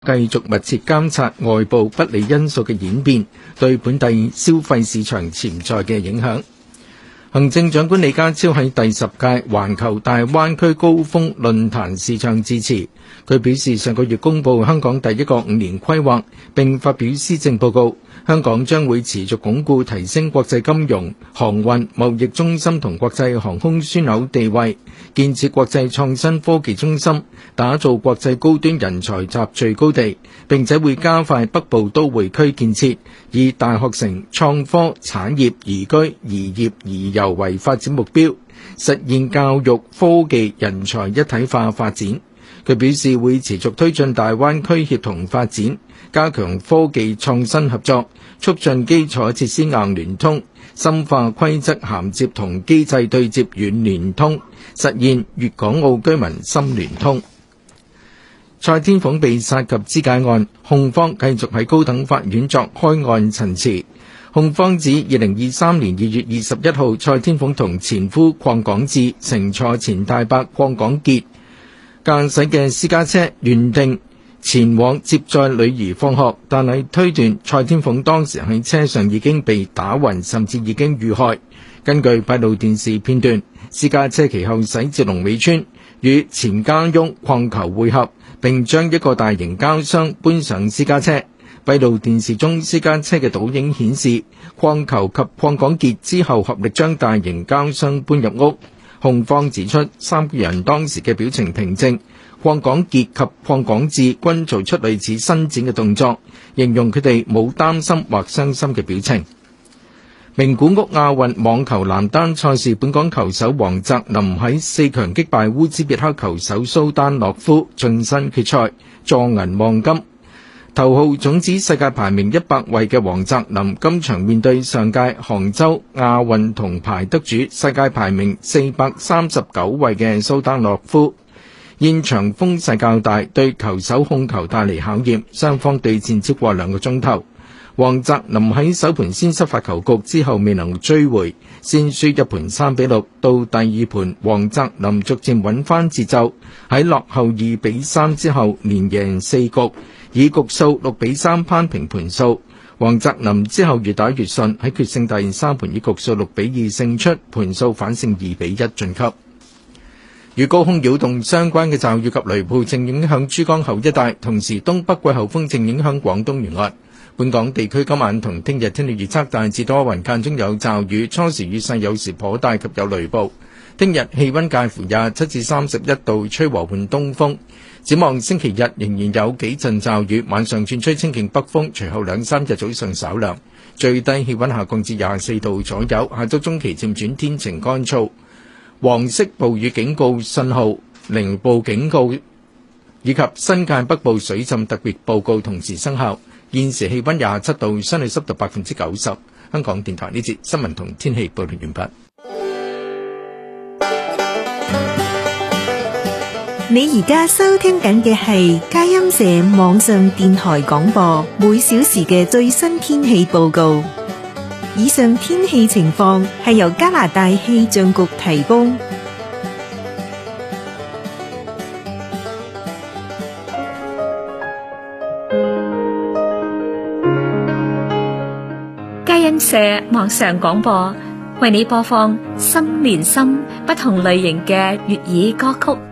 繼續密切監察外部不利因素嘅演變對本地消費市場潛在嘅影響。行政長官李家超喺第10屆環球大灣區高峰論壇視像致辭，佢表示上個月公布香港第一個5年規劃，並發表施政報告。香港將會持續鞏固提升國際金融、航運、貿易中心同國際航空樞紐地位，建設國際創新科技中心，打造國際高端人才集聚高地，並且會加快北部都會區建設，以大學城、創科、產業、宜居、宜業、宜遊為發展目標，實現教育、科技、人才一體化發展。佢表示會持續推進大灣區協同發展，加強科技創新合作，促進基礎設施硬聯通，深化規則銜接同機制對接軟聯通，實現粵港澳居民深聯通。蔡天鳳被殺及肢解案，控方繼續喺高等法院作開案陳詞。控方指2023年2月21號，蔡天鳳同前夫鄺港智乘坐前大伯鄺港傑駕駛嘅私家車，原定前往接載女兒放學，但係推斷蔡天鳳當時喺車上已經被打暈，甚至已經遇害。根據閉路電視片段，私家車其後駛至龍尾村，與前家翁鄺球會合，並將一個大型膠箱搬上私家車。閉路電視中私家車嘅倒影顯示，鄺球及鄺港傑之後合力將大型膠箱搬入屋。控方指出，三個人當時嘅表情平靜，鄺港傑及鄺港智均做出類似伸展嘅動作，形容佢哋冇擔心或傷心嘅表情。名古屋亞運網球男單賽事，本港球手黃澤林喺4強擊敗烏茲別克球手蘇丹諾夫，晉身決賽，坐銀望金。頭號種子世界排名100位嘅黃澤林，今場面對上屆杭州亞運銅牌得主、世界排名439位嘅蘇丹諾夫。現場風勢較大，對球手控球帶嚟考驗，雙方對戰超過2個鐘頭。黃澤林喺首盤先失發球局之後未能追回，先輸一盤3-6。到第二盤，黃澤林逐漸穩翻節奏，喺落後2-3之後連贏4局，以局數6-3攀平盤數。黃澤林之後越打越順，喺決勝第3盤以局數6-2勝出，盤數反勝2-1晉級。與高空擾動相關嘅驟雨及雷暴正影響珠江口一帶，同時東北季候風正影響廣東沿岸。本港地區今晚同聽日天氣預測大致多雲，間中有驟雨，初時雨勢有時頗大及有雷暴。聽日氣溫介乎27至31度，吹和緩東風。展望星期日仍然有幾陣驟雨，晚上轉吹清勁北風，隨後2-3日早上稍涼，最低氣溫下降至24度左右。下周中期漸轉天晴乾燥。黃色暴雨警告信號、零暴警告以及新界北部水浸特別報告同時生效。現時氣溫27度，相對濕度90%。香港電台呢節新聞同天氣報道完畢。 你而家收聽緊嘅係佳音社網上電台廣播，每小時嘅最新天氣報告。以上天氣情況係由加拿大氣象局提供。 佳音社網上廣播為你播放心連心不同類型嘅粵語歌曲。